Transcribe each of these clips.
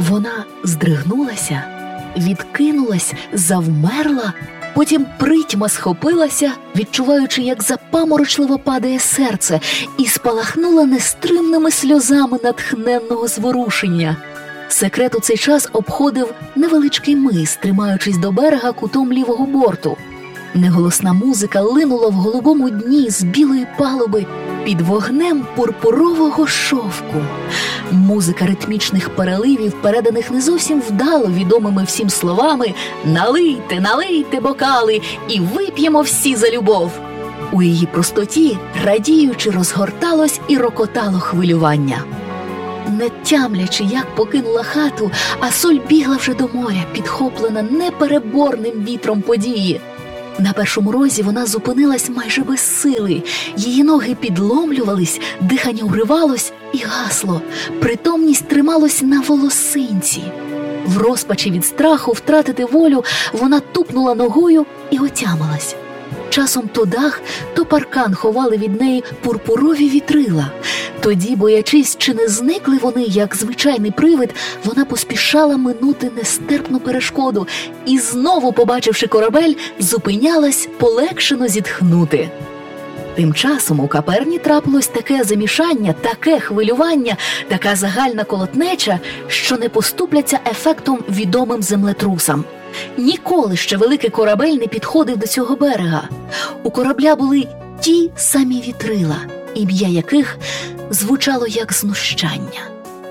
Вона здригнулася, відкинулась, завмерла, потім притьма схопилася, відчуваючи, як запаморочливо падає серце, і спалахнула нестримними сльозами натхненного зворушення. Секрет у цей час обходив невеличкий мис, тримаючись до берега кутом лівого борту. Неголосна музика линула в голубому дні з білої палуби під вогнем пурпурового шовку. Музика ритмічних переливів, переданих не зовсім вдало відомими всім словами «Налийте, налийте бокали і вип'ємо всі за любов». У її простоті, радіючи, розгорталось і рокотало хвилювання. Не тямлячи, як покинула хату, Асоль бігла вже до моря, підхоплена непереборним вітром події. На першому розі вона зупинилась майже без сили. Її ноги підломлювались, дихання уривалось і гасло. Притомність трималась на волосинці. В розпачі від страху втратити волю вона тупнула ногою і отямилась. Часом то дах, то паркан ховали від неї пурпурові вітрила. Тоді, боячись, чи не зникли вони, як звичайний привид, вона поспішала минути нестерпну перешкоду і, знову побачивши корабель, зупинялась полегшено зітхнути. Тим часом у каперні трапилось таке замішання, таке хвилювання, така загальна колотнеча, що не поступляться ефектом відомим землетрусам. Ніколи ще великий корабель не підходив до цього берега. У корабля були ті самі вітрила, ім'я яких звучало як знущання.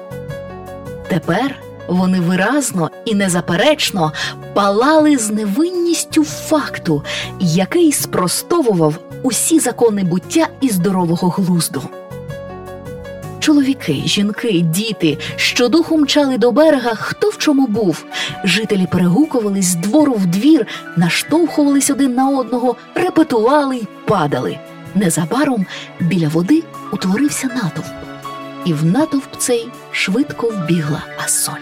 Тепер вони виразно і незаперечно палали з невинністю факту, який спростовував усі закони буття і здорового глузду. Чоловіки, жінки, діти щодуху мчали до берега, хто в чому був. Жителі перегукувались з двору в двір, наштовхувались один на одного, репетували й падали. Незабаром біля води утворився натовп. І в натовп цей швидко вбігла Асоль.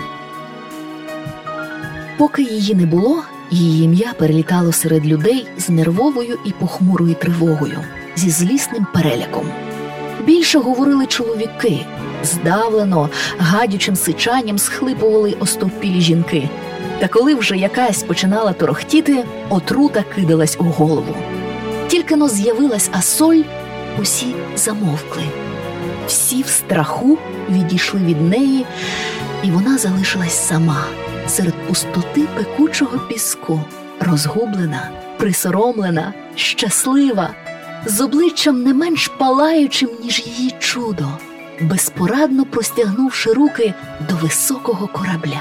Поки її не було, її ім'я перелітало серед людей з нервовою і похмурою тривогою, зі злісним переляком. Більше говорили чоловіки. Здавлено, гадючим сичанням схлипували остовпілі жінки. Та коли вже якась починала торохтіти, отрута кидалась у голову. Тільки-но з'явилась Асоль, усі замовкли. Всі в страху відійшли від неї, і вона залишилась сама, серед пустоти пекучого піску, розгублена, присоромлена, щаслива, з обличчям не менш палаючим, ніж її чудо, безпорадно простягнувши руки до високого корабля.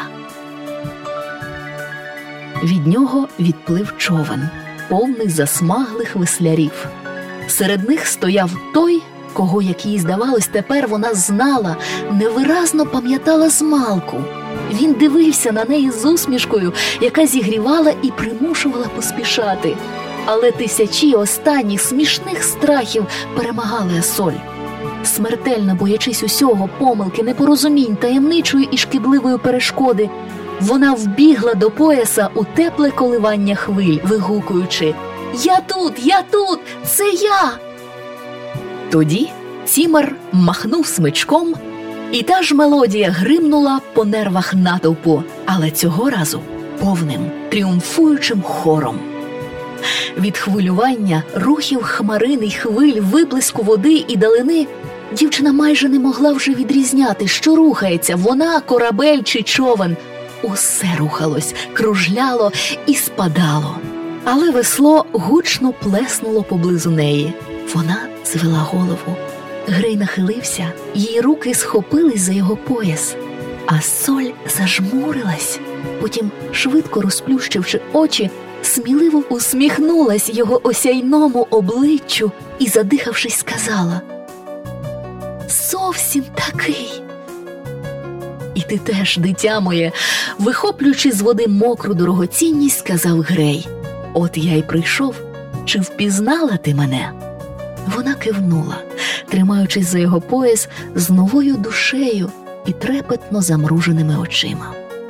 Від нього відплив човен, повний засмаглих веслярів. Серед них стояв той, кого, як їй здавалось, тепер вона знала, невиразно пам'ятала змалку. Він дивився на неї з усмішкою, яка зігрівала і примушувала поспішати. Але тисячі останніх смішних страхів перемагали Асоль. Смертельно боячись усього, помилки, непорозумінь, таємничої і шкідливої перешкоди, вона вбігла до пояса у тепле коливання хвиль, вигукуючи я тут, це я!» Тоді Цімер махнув смичком, і та ж мелодія гримнула по нервах натовпу, але цього разу повним, тріумфуючим хором. Від хвилювання, рухів хмарини й хвиль, виблиску води і далини дівчина майже не могла вже відрізняти, що рухається, вона, корабель чи човен. Усе рухалось, кружляло і спадало. Але весло гучно плеснуло поблизу неї. Вона звела голову. Грей нахилився, її руки схопились за його пояс. Асоль зажмурилась, потім, швидко розплющивши очі, сміливо усміхнулась його осяйному обличчю і, задихавшись, сказала «Зовсім такий!» «І ти теж, дитя моє!» Вихоплюючи з води мокру дорогоцінність, сказав Грей. «От я й прийшов. Чи впізнала ти мене?» Вона кивнула, тримаючись за його пояс з новою душею і трепетно замруженими очима.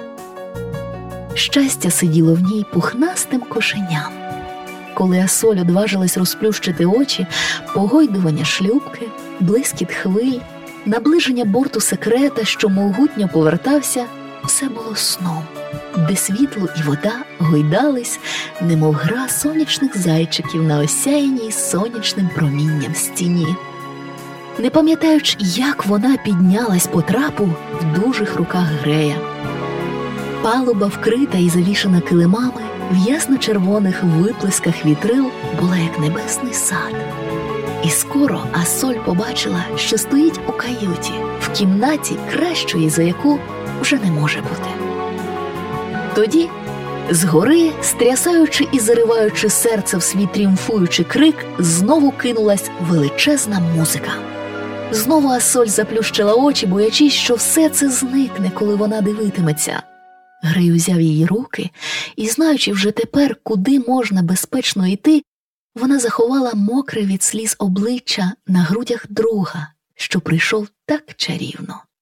Щастя сиділо в ній пухнастим кошеням. Коли Асоль одважилась розплющити очі, погойдування шлюпки, блискіт хвиль, наближення борту секрета, що могутньо повертався, все було сном, де світло і вода гойдались, немов гра сонячних зайчиків на осяяній сонячним промінням стіні. Не пам'ятаючи, як вона піднялась по трапу в дужих руках Грея. Палуба, вкрита і завішана килимами, в ясно-червоних виплесках вітрил була як небесний сад. І скоро Ассоль побачила, що стоїть у каюті, в кімнаті, кращої за яку вже не може бути. Тоді, згори, стрясаючи і зариваючи серце в свій тріумфуючий крик, знову кинулась величезна музика. Знову Ассоль заплющила очі, боячись, що все це зникне, коли вона дивитиметься. Грей узяв її руки, і, знаючи вже тепер, куди можна безпечно йти, вона заховала мокре від сліз обличчя на грудях друга, що прийшов так чарівно.